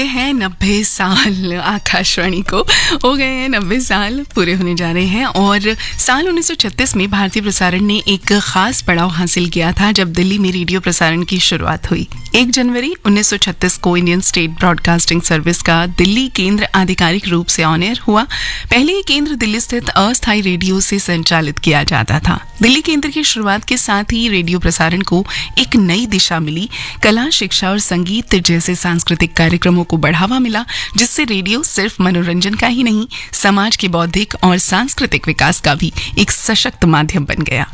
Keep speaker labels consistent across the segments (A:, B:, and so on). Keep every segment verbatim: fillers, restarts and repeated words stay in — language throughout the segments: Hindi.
A: गए हैं नब्बे साल आकाशवाणी को, हो गए हैं नब्बे साल पूरे होने जा रहे हैं। और साल उन्नीस सौ छत्तीस में भारतीय प्रसारण ने एक खास पड़ाव हासिल किया था जब दिल्ली में रेडियो प्रसारण की शुरुआत हुई। एक जनवरी उन्नीस सौ छत्तीस को इंडियन स्टेट ब्रॉडकास्टिंग सर्विस का दिल्ली केंद्र आधिकारिक रूप से ऑन एयर हुआ। पहले ये केंद्र दिल्ली स्थित अस्थायी रेडियो से संचालित किया जाता था। दिल्ली केंद्र की शुरुआत के साथ ही रेडियो प्रसारण को एक नई दिशा मिली। कला, शिक्षा और संगीत जैसे सांस्कृतिक कार्यक्रमों को बढ़ावा मिला, जिससे रेडियो सिर्फ मनोरंजन का ही नहीं, समाज के बौद्धिक और सांस्कृतिक विकास का भी एक सशक्त माध्यम बन गया।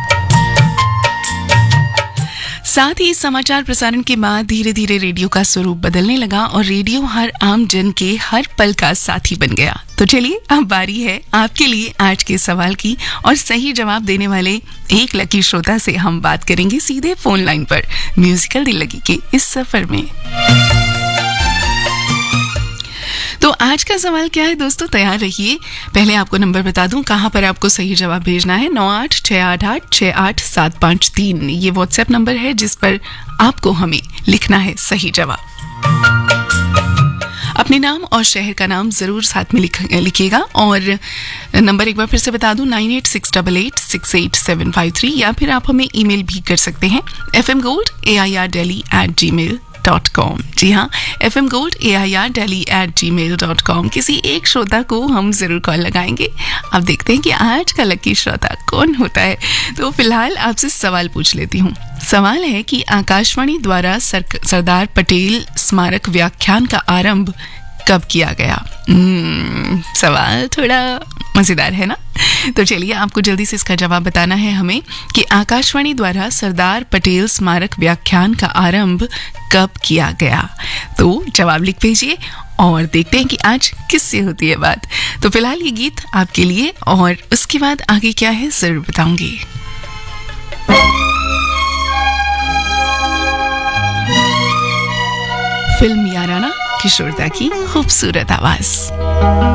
A: साथ ही समाचार प्रसारण के बाद धीरे धीरे रेडियो का स्वरूप बदलने लगा और रेडियो हर आम जन के हर पल का साथी बन गया। तो चलिए अब बारी है आपके लिए आज के सवाल की, और सही जवाब देने वाले एक लकी श्रोता से हम बात करेंगे सीधे फोन लाइन पर म्यूजिकल दिल लगी के इस सफर में। तो आज का सवाल क्या है दोस्तों, तैयार रहिए। पहले आपको नंबर बता दूं कहां पर आपको सही जवाब भेजना है। नौ आठ छः आठ आठ छः आठ सात पाँच तीन ये व्हाट्सएप नंबर है जिस पर आपको हमें लिखना है सही जवाब। अपने नाम और शहर का नाम जरूर साथ में लिख, लिखिएगा। और नंबर एक बार फिर से बता दूं, nine eight six double eight six eight seven five three, या फिर आप हमें ईमेल भी कर सकते हैं F M gold A I R daily eight ji mail dot com. जी हाँ, F M gold A I R daily eight ji mail dot com. किसी एक श्रोता को हम जरूर कॉल लगाएंगे। अब देखते हैं कि आज का लकी श्रोता कौन होता है। तो फिलहाल आपसे सवाल पूछ लेती हूँ। सवाल है कि आकाशवाणी द्वारा सर, सरदार पटेल स्मारक व्याख्यान का आरंभ कब किया गया। सवाल थोड़ा मजेदार है ना। तो चलिए आपको जल्दी से इसका जवाब बताना है हमें कि आकाशवाणी द्वारा सरदार पटेल स्मारक व्याख्यान का आरंभ कब किया गया। तो जवाब लिख भेजिए और देखते हैं कि आज किससे होती है बात। तो फिलहाल ये गीत आपके लिए, और उसके बाद आगे क्या है जरूर बताऊंगी। फिल्म याराना, किशोरदा की खूबसूरत आवाज।